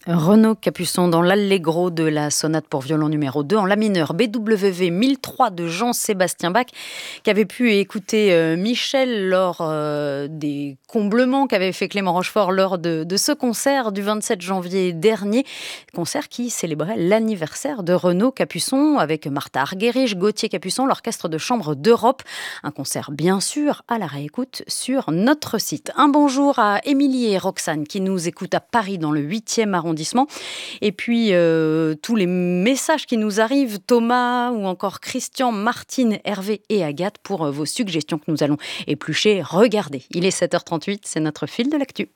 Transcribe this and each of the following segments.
Renaud Capuçon dans l'allegro de la sonate pour violon numéro 2 en la mineur BWV 1003 de Jean-Sébastien Bach, qui avait pu écouter Michel lors des comblements qu'avait fait Clément Rochefort lors de ce concert du 27 janvier dernier, concert qui célébrait l'anniversaire de Renaud Capuçon avec Martha Argerich, Gauthier Capuçon, l'Orchestre de chambre d'Europe. Un concert bien sûr à la réécoute sur notre site. Un bonjour à Émilie et Roxane qui nous écoutent à Paris dans le 8e arrondissement. Et puis tous les messages qui nous arrivent, Thomas ou encore Christian, Martine, Hervé et Agathe pour vos suggestions que nous allons éplucher. Regardez, il est 7h38, c'est notre fil de l'actu.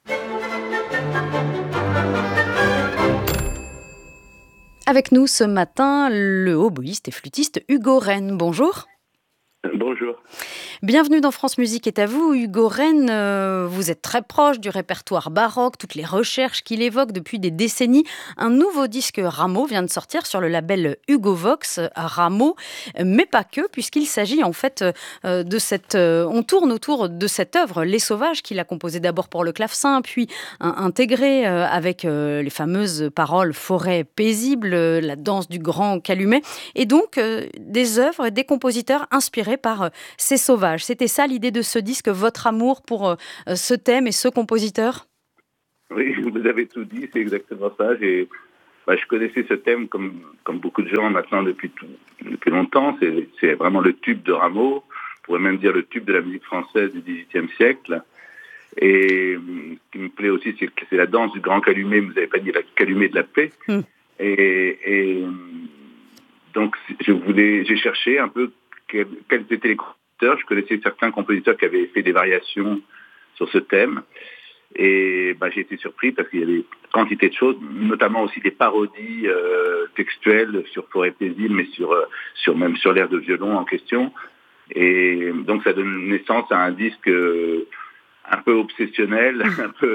Avec nous ce matin, le oboïste et flûtiste Hugo Rennes. Bonjour. Bonjour. Bienvenue dans France Musique est à vous. Hugo Rennes, vous êtes très proche du répertoire baroque, toutes les recherches qu'il évoque depuis des décennies. Un nouveau disque Rameau vient de sortir sur le label Hugo Vox, Rameau, mais pas que, puisqu'il s'agit en fait de cette... on tourne autour de cette œuvre, Les Sauvages, qu'il a composée d'abord pour le clavecin, puis intégrée avec les fameuses paroles Forêt paisible, la danse du grand calumet, et donc des œuvres et des compositeurs inspirés par ces sauvages. C'était ça l'idée de ce disque, votre amour pour ce thème et ce compositeur ? Oui, vous avez tout dit, c'est exactement ça. Je connaissais ce thème comme beaucoup de gens maintenant depuis longtemps. C'est vraiment le tube de Rameau, on pourrait même dire le tube de la musique française du XVIIIe siècle. Et ce qui me plaît aussi, c'est que c'est la danse du grand calumet, vous n'avez pas dit la calumet de la paix. Et donc j'ai cherché un peu quels étaient les compositeurs. Je connaissais certains compositeurs qui avaient fait des variations sur ce thème. Et j'ai été surpris parce qu'il y avait quantité de choses, notamment aussi des parodies textuelles sur Forêt paisible, mais même sur l'air de violon en question. Et donc ça donne naissance à un disque un peu obsessionnel,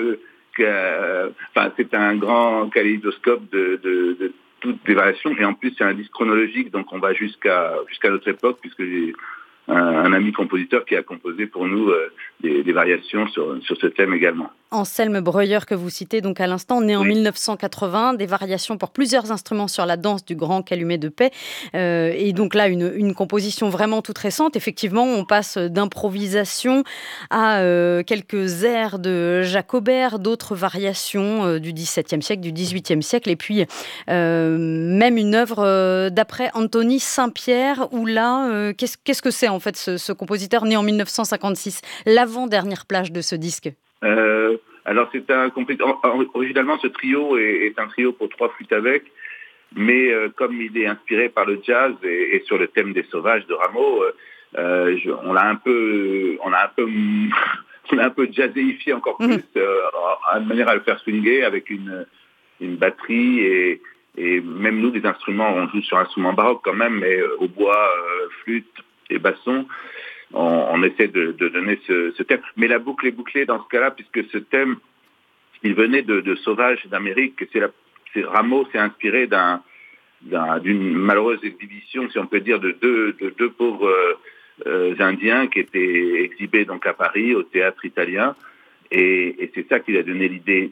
c'est un grand kaléidoscope de toutes les variations. Et en plus, c'est un disque chronologique, donc on va jusqu'à notre époque, puisque j'ai un ami compositeur qui a composé pour nous des variations sur ce thème également. Anselme Breuer que vous citez donc à l'instant, né en 1980, des variations pour plusieurs instruments sur la danse du grand calumet de paix. Et donc là, une composition vraiment toute récente. Effectivement, on passe d'improvisation à quelques airs de Jacobert, d'autres variations du XVIIe siècle, du XVIIIe siècle, et puis même une œuvre d'après Anthony Saint-Pierre, où là, qu'est-ce que c'est en fait ce compositeur né en 1956, l'avant-dernière plage de ce disque? Alors c'est originalement ce trio est un trio pour 3 flûtes avec, mais comme il est inspiré par le jazz et sur le thème des sauvages de Rameau, on l'a un peu jazzéifié encore plus, de manière à le faire swinguer avec une batterie et même nous des instruments, on joue sur un instrument baroque quand même, mais au bois, flûte et basson. On essaie de donner ce thème. Mais la boucle est bouclée dans ce cas-là, puisque ce thème, il venait de Sauvages d'Amérique. Rameau s'est inspiré d'une malheureuse exhibition, si on peut dire, de deux pauvres Indiens qui étaient exhibés donc à Paris, au théâtre italien. Et c'est ça qui lui a donné l'idée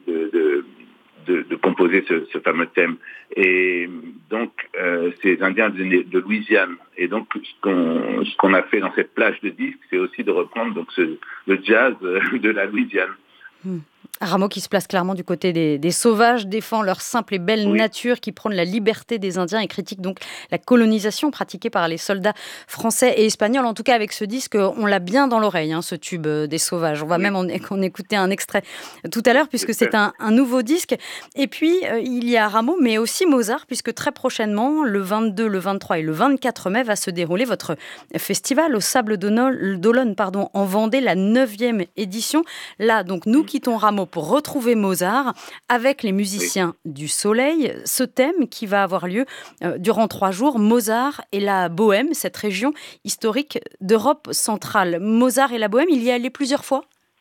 de composer ce fameux thème. Et donc, ces Indiens de Louisiane. Et donc, ce qu'on a fait dans cette plage de disques, c'est aussi de reprendre donc le jazz de la Louisiane. Rameau qui se place clairement du côté des sauvages, défend leur simple et belle nature, qui prône la liberté des Indiens et critique donc la colonisation pratiquée par les soldats français et espagnols. En tout cas, avec ce disque, on l'a bien dans l'oreille, ce tube des sauvages. On va même en écouter un extrait tout à l'heure, puisque c'est un nouveau disque. Et puis, il y a Rameau, mais aussi Mozart, puisque très prochainement, le 22, le 23 et le 24 mai, va se dérouler votre festival au Sable d'Olonne, en Vendée, la 9e édition. Là, donc, nous quittons Rameau pour retrouver Mozart avec les musiciens du Soleil. Ce thème qui va avoir lieu durant 3 jours, Mozart et la Bohème, cette région historique d'Europe centrale. Mozart et la Bohème, il y est allé plusieurs fois ?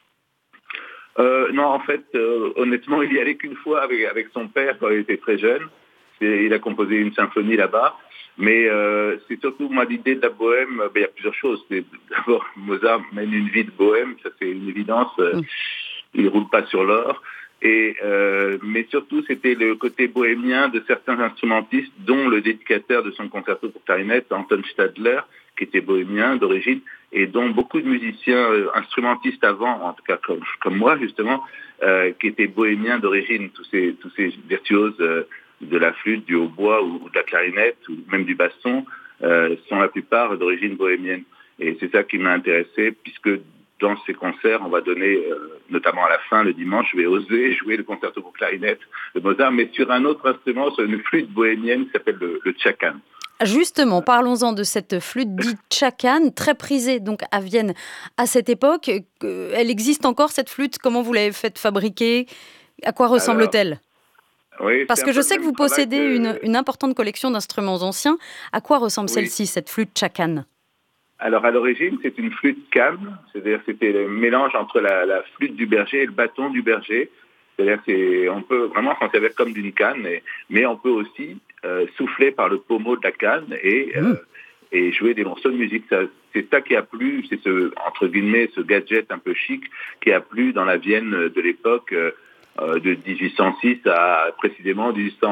Non, en fait, honnêtement, il y allait qu'une fois avec son père quand il était très jeune. Il a composé une symphonie là-bas. Mais c'est surtout, moi, l'idée de la bohème, il y a plusieurs choses. D'abord, Mozart mène une vie de bohème, ça c'est une évidence. Il ne roule pas sur l'or. Mais surtout, c'était le côté bohémien de certains instrumentistes, dont le dédicateur de son concerto pour clarinette, Anton Stadler, qui était bohémien d'origine, et dont beaucoup de musiciens instrumentistes avant, en tout cas comme moi justement, qui étaient bohémiens d'origine, tous ces virtuoses de la flûte, du hautbois ou de la clarinette, ou même du basson, sont la plupart d'origine bohémienne. Et c'est ça qui m'a intéressé, puisque dans ces concerts, on va donner, notamment à la fin, le dimanche, je vais oser jouer le concerto pour clarinette de Mozart, mais sur un autre instrument, sur une flûte bohémienne qui s'appelle le tchakan. Justement, parlons-en de cette flûte dite tchakan, très prisée donc à Vienne à cette époque. Elle existe encore, cette flûte? Comment vous l'avez faite fabriquer? À quoi ressemble-t-elle? Oui, Parce que je sais que vous possédez une importante collection d'instruments anciens. À quoi ressemble celle-ci, cette flûte tchakan? Alors à l'origine, c'est une flûte canne, c'est-à-dire c'était le mélange entre la flûte du berger et le bâton du berger. C'est-à-dire on peut vraiment s'en servir comme d'une canne, mais on peut aussi souffler par le pommeau de la canne et jouer des morceaux de musique. C'est ça qui a plu, c'est entre guillemets ce gadget un peu chic qui a plu dans la Vienne de l'époque de 1806 à précisément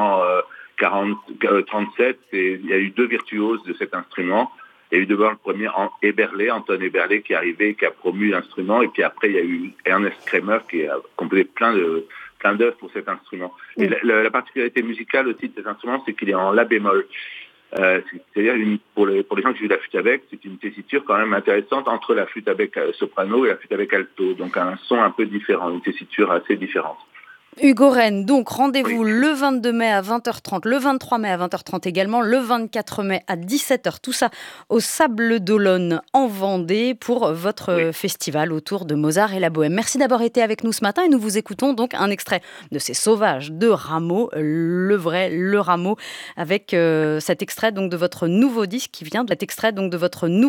1837. Il y a eu deux virtuoses de cet instrument. Il y a eu d'abord le premier Anton Eberle qui est arrivé, qui a promu l'instrument, et puis après il y a eu Ernest Kremer qui a composé plein d'œuvres pour cet instrument. Et la particularité musicale aussi de cet instrument, c'est qu'il est en la bémol. C'est-à-dire pour les gens qui jouent de la flûte à bec, c'est une tessiture quand même intéressante entre la flûte à bec soprano et la flûte à bec alto, donc un son un peu différent, une tessiture assez différente. Hugo Rennes, donc rendez-vous le 22 mai à 20h30, le 23 mai à 20h30 également, le 24 mai à 17h, tout ça au Sable d'Olonne en Vendée pour votre festival autour de Mozart et la Bohème. Merci d'avoir été avec nous ce matin et nous vous écoutons donc un extrait de ces Sauvages de Rameau, le vrai, le Rameau, avec cet extrait donc de votre nouveau disque qui vient de cet extrait donc de votre nouveau